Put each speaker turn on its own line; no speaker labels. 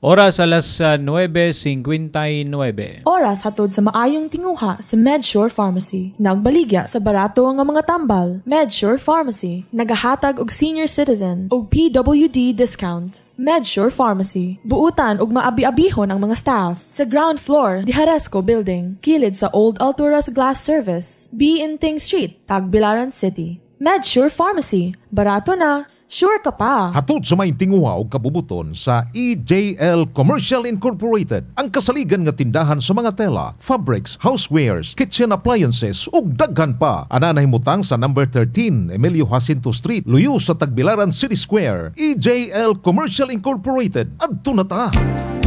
Oras alas 9:59.
Oras hatod sa maayong tinguha sa MedSure Pharmacy. Nagbaligya sa barato nga mga tambal. MedSure Pharmacy, nagahatag og senior citizen og PWD discount. MedSure Pharmacy, buutan ug maabi-abihon ang mga staff. Sa ground floor, di Haresco Building, kilid sa Old Alturas Glass Service, B. Inting Street, Tagbilaran City. MedSure Pharmacy, barato na, sure ka pa.
Hatod sa may tinguha o kabubuton sa EJL Commercial Incorporated, ang kasaligan nga tindahan sa mga tela, fabrics, housewares, kitchen appliances ug daghan pa. Ana nahimutang sa number 13 Emilio Jacinto Street, luyo sa Tagbilaran City Square. EJL Commercial Incorporated. Adto na ta.